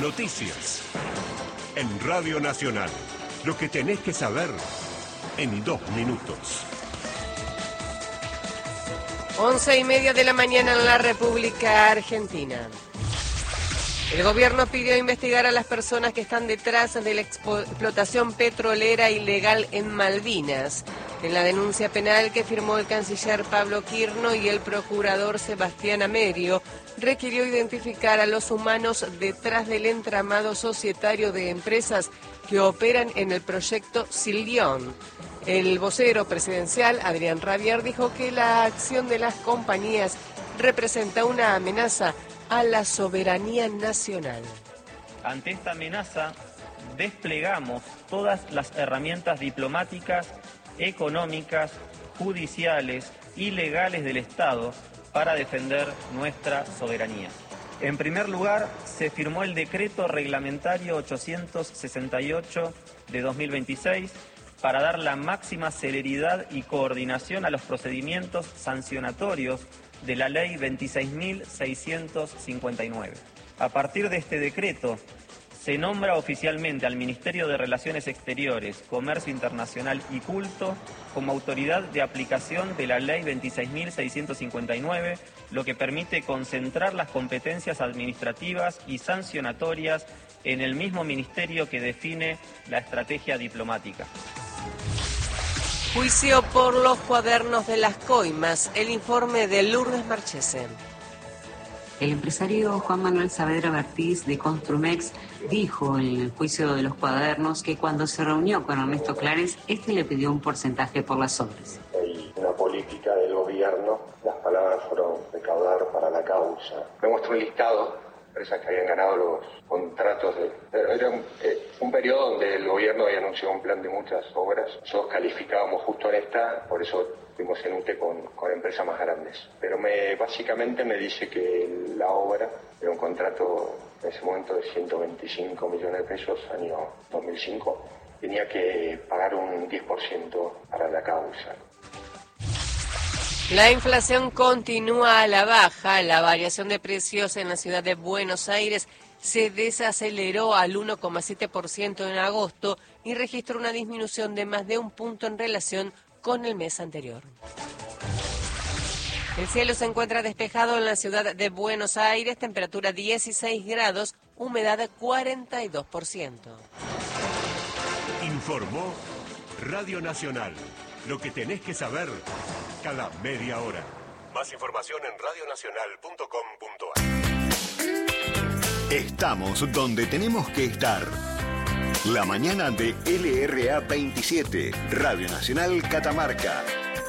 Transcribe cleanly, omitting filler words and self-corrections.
Noticias. En Radio Nacional. Lo que tenés que saber en 2 minutos. 11:30 de la mañana en la República Argentina. El gobierno pidió investigar a las personas que están detrás de la explotación petrolera ilegal en Malvinas. En la denuncia penal que firmó el canciller Pablo Quirno y el procurador Sebastián Amerio, requirió identificar a los humanos detrás del entramado societario de empresas que operan en el proyecto Silión. El vocero presidencial, Adrián Rabier, dijo que la acción de las compañías representa una amenaza a la soberanía nacional. Ante esta amenaza, desplegamos todas las herramientas diplomáticas, económicas, judiciales y legales del Estado para defender nuestra soberanía. En primer lugar, se firmó el decreto reglamentario 868 de 2026 para dar la máxima celeridad y coordinación a los procedimientos sancionatorios de la Ley 26.659. A partir de este decreto, se nombra oficialmente al Ministerio de Relaciones Exteriores, Comercio Internacional y Culto como autoridad de aplicación de la Ley 26.659, lo que permite concentrar las competencias administrativas y sancionatorias en el mismo ministerio que define la estrategia diplomática. Juicio por los cuadernos de las coimas. El informe de Lourdes Marchesen. El empresario Juan Manuel Saavedra Bertiz de Construmex dijo en el juicio de los cuadernos que cuando se reunió con Ernesto Clares, este le pidió un porcentaje por las obras. Hay una política del gobierno, las palabras fueron recaudar para la causa. Me mostró un listado de empresas que habían ganado los contratos. Era un periodo donde el gobierno había anunciado un plan de muchas obras. Nosotros calificábamos justo en esta, por eso fuimos en UTE con empresas más grandes. Pero básicamente me dice que la obra era un contrato en ese momento de 125 millones de pesos, año 2005. Tenía que pagar un 10% para la causa. La inflación continúa a la baja. La variación de precios en la ciudad de Buenos Aires se desaceleró al 1,7% en agosto y registró una disminución de más de 1 punto en relación con el mes anterior. El cielo se encuentra despejado en la ciudad de Buenos Aires, temperatura 16 grados, humedad 42%. Informó Radio Nacional. Lo que tenés que saber cada media hora. Más información en radionacional.com.ar. Estamos donde tenemos que estar. La mañana de LRA 27, Radio Nacional Catamarca.